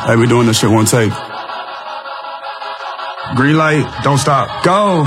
Hey, we doing this shit one take. Green light, don't stop. Go!